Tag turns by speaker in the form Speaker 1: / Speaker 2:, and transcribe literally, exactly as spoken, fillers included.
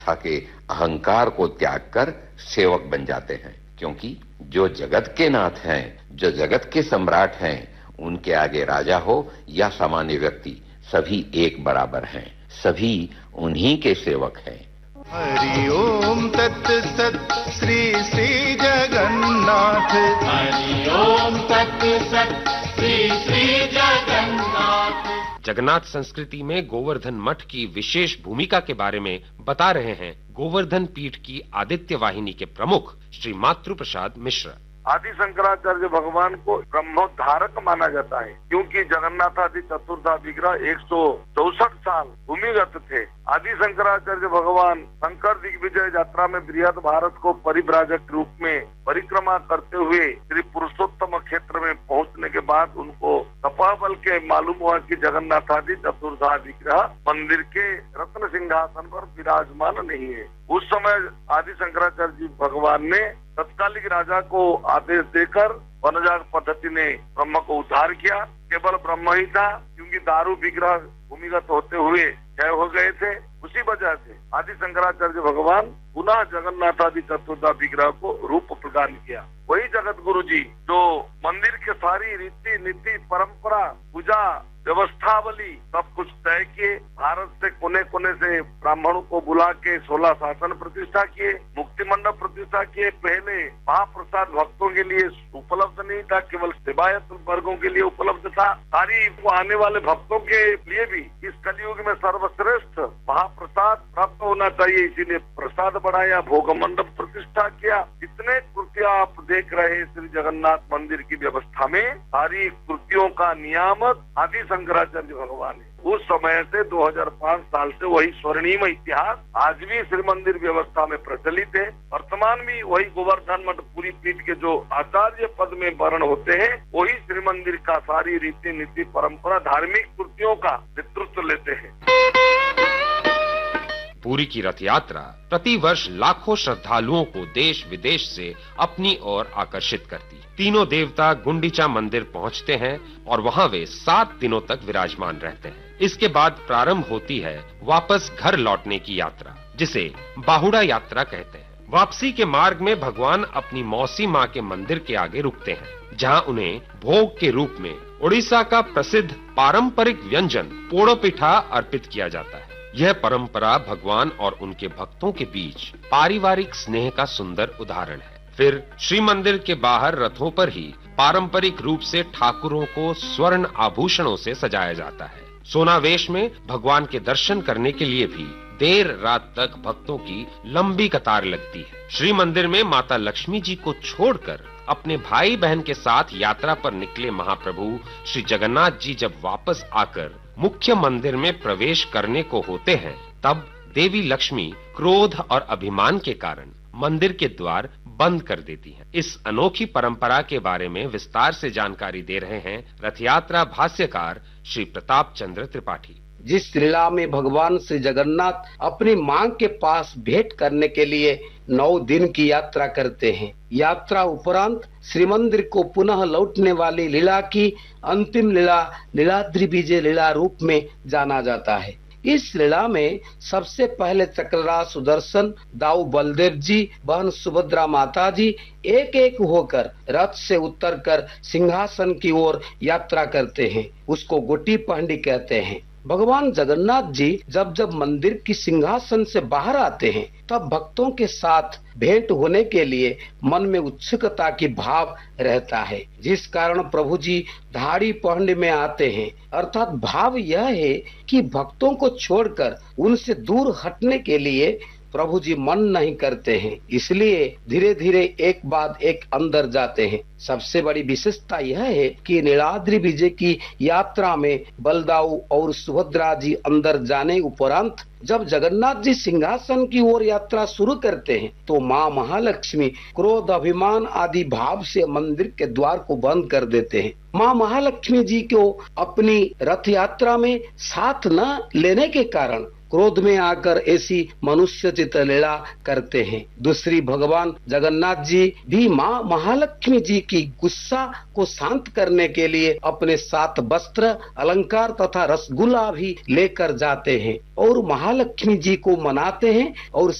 Speaker 1: के अहंकार को त्याग कर सेवक बन जाते हैं, क्योंकि जो जगत के नाथ हैं, जो जगत के सम्राट हैं, उनके आगे राजा हो या सामान्य व्यक्ति, सभी एक बराबर हैं, सभी उन्हीं के सेवक हैं।
Speaker 2: हरि ओम तत् सत् श्री श्री जगन्नाथ।
Speaker 3: हरि ओम तत् सत् श्री श्री जगन्नाथ।
Speaker 4: जगन्नाथ संस्कृति में गोवर्धन मठ की विशेष भूमिका के बारे में बता रहे हैं गोवर्धन पीठ की आदित्य वाहिनी के प्रमुख श्री मातृ प्रसाद मिश्र।
Speaker 5: आदि शंकराचार्य भगवान को ब्रह्मोद्धारक माना जाता है, क्योंकि जगन्नाथ आदि चतुर्धा विग्रह एक सौ चौसठ साल भूमिगत थे। आदि शंकराचार्य भगवान शंकर दिग्विजय यात्रा में बृहद भारत को परिव्राजक रूप में परिक्रमा करते हुए श्री पुरुषोत्तम क्षेत्र में पहुंचने के बाद उनको तपोबल के मालूम हुआ कि जगन्नाथ आदि चतुर्धा विग्रह मंदिर के रत्न सिंहासन पर विराजमान नहीं है। उस समय आदि शंकराचार्य जी भगवान ने तत्कालिक राजा को आदेश देकर वनजाग पद्धति ने ब्रह्म को उद्धार किया। केवल ब्रह्म ही था, क्योंकि दारू विग्रह भूमिगत होते हुए क्षय हो गए थे। उसी वजह से आदि शंकराचार्य भगवान पुनः जगन्नाथ आदि चतुर्धा विग्रह को रूप प्रदान किया। वही जगत गुरु जी जो मंदिर के सारी रीति नीति परंपरा पूजा व्यवस्थावली सब कुछ तय किए, भारत से कोने कोने से ब्राह्मणों को बुला के सोलह शासन प्रतिष्ठा किए, मुक्ति मंडप प्रतिष्ठा किए। पहले महाप्रसाद भक्तों के लिए उपलब्ध नहीं था, केवल सेवायत वर्गों के लिए उपलब्ध था। सारी आने वाले भक्तों के लिए भी इस कलयुग में सर्वश्रेष्ठ महाप्रसाद प्राप्त होना चाहिए, इसीलिए प्रसाद बढ़ाया, भोग मंडप प्रतिष्ठा किया। इतने कृतियां आप देख रहे श्री जगन्नाथ मंदिर की व्यवस्था में, सारी कृतियों का नियामक आदि शंकराचार्य भगवान है। उस समय से दो हज़ार पाँच साल से वही स्वर्णिम इतिहास आज भी श्री मंदिर व्यवस्था में प्रचलित है। वर्तमान भी वही गोवर्धन मठ पूरी पीठ के जो आचार्य पद में वर्ण होते हैं, वही श्री मंदिर का सारी रीति नीति परंपरा धार्मिक कृतियों का नेतृत्व लेते हैं।
Speaker 4: पुरी की रथ यात्रा प्रति वर्ष लाखों श्रद्धालुओं को देश विदेश से अपनी ओर आकर्षित करती। तीनों देवता गुंडीचा मंदिर पहुंचते हैं और वहां वे सात दिनों तक विराजमान रहते हैं। इसके बाद प्रारंभ होती है वापस घर लौटने की यात्रा, जिसे बाहुड़ा यात्रा कहते हैं। वापसी के मार्ग में भगवान अपनी मौसी माँ के मंदिर के आगे रुकते हैं, जहाँ उन्हें भोग के रूप में उड़ीसा का प्रसिद्ध पारंपरिक व्यंजन पोड़ो पिठा अर्पित किया जाता है। यह परंपरा भगवान और उनके भक्तों के बीच पारिवारिक स्नेह का सुंदर उदाहरण है। फिर श्री मंदिर के बाहर रथों पर ही पारंपरिक रूप से ठाकुरों को स्वर्ण आभूषणों से सजाया जाता है। सोनावेश में भगवान के दर्शन करने के लिए भी देर रात तक भक्तों की लंबी कतार लगती है। श्री मंदिर में माता लक्ष्मी जी को छोड़कर अपने भाई बहन के साथ यात्रा पर निकले महाप्रभु श्री जगन्नाथ जी जब वापस आकर मुख्य मंदिर में प्रवेश करने को होते हैं, तब देवी लक्ष्मी क्रोध और अभिमान के कारण मंदिर के द्वार बंद कर देती हैं। इस अनोखी परंपरा के बारे में विस्तार से जानकारी दे रहे हैं रथ यात्रा भाष्यकार श्री प्रताप चंद्र त्रिपाठी।
Speaker 6: जिस लीला में भगवान श्री जगन्नाथ अपनी मां के पास भेंट करने के लिए नौ दिन की यात्रा करते हैं, यात्रा उपरांत श्री मंदिर को पुनः लौटने वाली लीला की अंतिम लीला नीलाद्रि विजय लीला रूप में जाना जाता है। इस लीला में सबसे पहले चक्रराज सुदर्शन, दाऊ बलदेव जी, बहन सुभद्रा माता जी एक एक होकर रथ से उतरकर सिंहासन की ओर यात्रा करते हैं। उसको गोटी पहंडी कहते हैं। भगवान जगन्नाथ जी जब जब मंदिर की सिंहासन से बाहर आते हैं, तब भक्तों के साथ भेंट होने के लिए मन में उत्सुकता की भाव रहता है, जिस कारण प्रभु जी धाड़ी पहनने में आते हैं। अर्थात भाव यह है कि भक्तों को छोड़कर उनसे दूर हटने के लिए प्रभु जी मन नहीं करते हैं, इसलिए धीरे धीरे एक बाद एक अंदर जाते हैं। सबसे बड़ी विशेषता यह है कि नीलाद्रि विजय की यात्रा में बलदाऊ और सुभद्रा जी अंदर जाने उपरांत जब जगन्नाथ जी सिंहासन की ओर यात्रा शुरू करते हैं, तो माँ महालक्ष्मी क्रोध अभिमान आदि भाव से मंदिर के द्वार को बंद कर देते हैं। माँ महालक्ष्मी जी को अपनी रथ यात्रा में साथ न लेने के कारण क्रोध में आकर ऐसी मनुष्योचित लीला करते हैं। दूसरी, भगवान जगन्नाथ जी भी माँ महालक्ष्मी जी की गुस्सा को शांत करने के लिए अपने सात वस्त्र, अलंकार तथा रसगुल्ला भी लेकर जाते हैं और महालक्ष्मी जी को मनाते हैं और